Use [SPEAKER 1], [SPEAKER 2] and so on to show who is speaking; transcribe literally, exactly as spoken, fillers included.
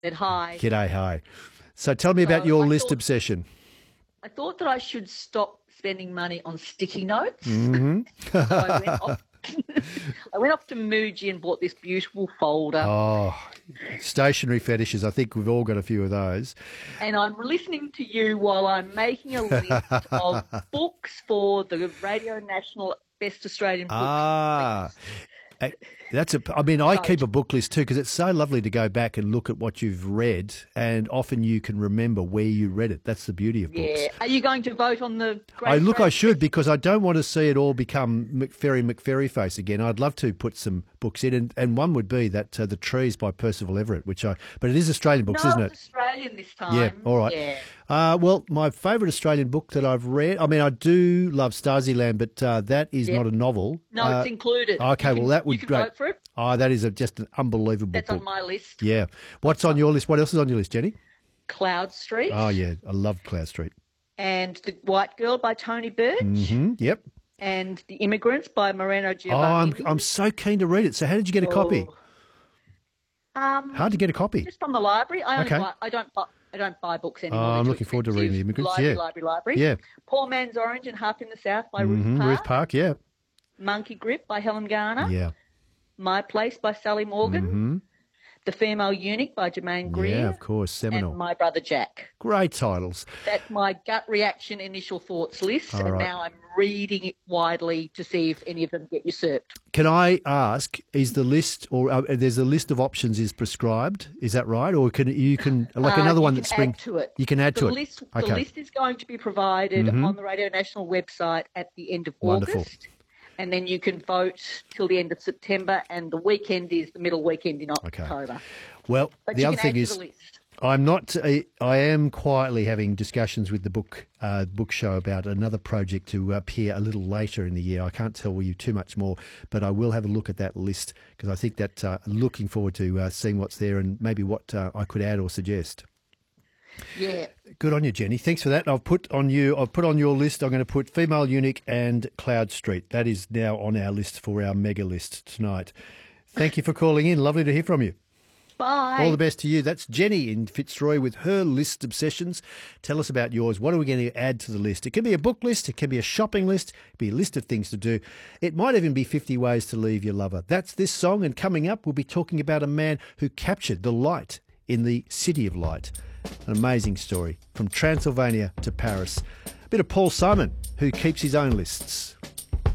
[SPEAKER 1] Said hi.
[SPEAKER 2] G'day, hi. So tell me
[SPEAKER 1] So
[SPEAKER 2] about your
[SPEAKER 1] I
[SPEAKER 2] list
[SPEAKER 1] thought,
[SPEAKER 2] obsession.
[SPEAKER 1] I thought that I should stop spending money on sticky notes.
[SPEAKER 2] hmm
[SPEAKER 1] So I went off. I went off to Muji and bought this beautiful folder.
[SPEAKER 2] Oh, stationary fetishes. I think we've all got a few of those.
[SPEAKER 1] And I'm listening to you while I'm making a list of books for the Radio National Best Australian Books.
[SPEAKER 2] Ah, eh, that's a. I mean, I
[SPEAKER 1] Vote.
[SPEAKER 2] keep a book list too because it's so lovely to go back and look at what you've read, and often you can remember where you read it. That's the beauty of books.
[SPEAKER 1] Yeah. Are you going to vote on the Great
[SPEAKER 2] I look, I
[SPEAKER 1] Australian
[SPEAKER 2] should because I don't want to see it all become McFerry McFerry face again. I'd love to put some books in, and, and one would be that uh, The Trees by Percival Everett, which I. But it is Australian books,
[SPEAKER 1] No,
[SPEAKER 2] isn't
[SPEAKER 1] it's
[SPEAKER 2] it?
[SPEAKER 1] Australian this time.
[SPEAKER 2] Yeah, all right.
[SPEAKER 1] Yeah.
[SPEAKER 2] Uh, well, my favourite Australian book that I've read, I mean, I do love Stasiland, but uh, that is
[SPEAKER 1] Yep.
[SPEAKER 2] not a novel.
[SPEAKER 1] No,
[SPEAKER 2] Uh,
[SPEAKER 1] it's included.
[SPEAKER 2] okay,
[SPEAKER 1] You
[SPEAKER 2] well,
[SPEAKER 1] can-
[SPEAKER 2] that would
[SPEAKER 1] you can
[SPEAKER 2] great.
[SPEAKER 1] vote for it.
[SPEAKER 2] Oh, that is a, just an unbelievable
[SPEAKER 1] That's
[SPEAKER 2] book.
[SPEAKER 1] on my list.
[SPEAKER 2] Yeah. What's on your list? What else is on your list, Jenny?
[SPEAKER 1] Cloud Street
[SPEAKER 2] Oh, yeah, I love Cloud Street.
[SPEAKER 1] and The White Girl by Tony Birch
[SPEAKER 2] hmm Yep.
[SPEAKER 1] and The Immigrants by Moreno
[SPEAKER 2] Oh,
[SPEAKER 1] Giovanni.
[SPEAKER 2] I'm, I'm so keen to read it. So how did you get a copy?
[SPEAKER 1] Um,
[SPEAKER 2] Hard to get a copy.
[SPEAKER 1] just from the library. I only
[SPEAKER 2] Okay.
[SPEAKER 1] buy, I don't buy, I don't buy books anymore.
[SPEAKER 2] Oh,
[SPEAKER 1] They're
[SPEAKER 2] I'm
[SPEAKER 1] too
[SPEAKER 2] looking forward to reading The
[SPEAKER 1] expensive.
[SPEAKER 2] Immigrants,
[SPEAKER 1] Library,
[SPEAKER 2] yeah.
[SPEAKER 1] library, library.
[SPEAKER 2] Yeah.
[SPEAKER 1] Poor Man's Orange and Half in the South by Ruth
[SPEAKER 2] hmm
[SPEAKER 1] Park.
[SPEAKER 2] Ruth Park, yeah.
[SPEAKER 1] Monkey Grip by Helen Garner.
[SPEAKER 2] Yeah.
[SPEAKER 1] My Place by Sally Morgan.
[SPEAKER 2] hmm
[SPEAKER 1] The Female Eunuch by Jermaine Greer.
[SPEAKER 2] Yeah, of course. Seminal.
[SPEAKER 1] And My Brother Jack.
[SPEAKER 2] Great titles.
[SPEAKER 1] That's my gut reaction initial thoughts list,
[SPEAKER 2] All
[SPEAKER 1] and
[SPEAKER 2] right.
[SPEAKER 1] now I'm reading it widely to see if any of them get usurped.
[SPEAKER 2] Can I ask, is the list, or uh, there's a list of options is prescribed? Is that right? Or can you can, like
[SPEAKER 1] Uh,
[SPEAKER 2] another
[SPEAKER 1] you
[SPEAKER 2] one
[SPEAKER 1] can
[SPEAKER 2] that spring,
[SPEAKER 1] add to it.
[SPEAKER 2] you can add
[SPEAKER 1] The
[SPEAKER 2] to it?
[SPEAKER 1] list,
[SPEAKER 2] Okay.
[SPEAKER 1] the list is going to be provided
[SPEAKER 2] Mhm.
[SPEAKER 1] on the Radio National website at the end of
[SPEAKER 2] Wonderful.
[SPEAKER 1] August. And then you can vote till the end of September, and the weekend is the middle weekend in
[SPEAKER 2] Okay.
[SPEAKER 1] October.
[SPEAKER 2] Well,
[SPEAKER 1] But
[SPEAKER 2] the
[SPEAKER 1] you
[SPEAKER 2] other
[SPEAKER 1] can
[SPEAKER 2] thing
[SPEAKER 1] add to
[SPEAKER 2] is,
[SPEAKER 1] the list.
[SPEAKER 2] I'm not. I I am quietly having discussions with the book uh, book show about another project to appear a little later in the year. I can't tell you too much more, but I will have a look at that list because I think that uh, looking forward to uh, seeing what's there and maybe what uh, I could add or suggest.
[SPEAKER 1] Yeah.
[SPEAKER 2] Good on you, Jenny. Thanks for that. I've put on you. I've put on your list. I'm going to put Female Eunuch and Cloud Street. That is now on our list for our mega list tonight. Thank you for calling in. Lovely to hear from you.
[SPEAKER 1] Bye.
[SPEAKER 2] All the best to you. That's Jenny in Fitzroy with her list obsessions. Tell us about yours. What are we going to add to the list? It can be a book list. It can be a shopping list. It can be a list of things to do. It might even be fifty ways to leave your lover. That's this song. And coming up, we'll be talking about a man who captured the light in the City of Light. An amazing story from Transylvania to Paris. A bit of Paul Simon, who keeps his own lists.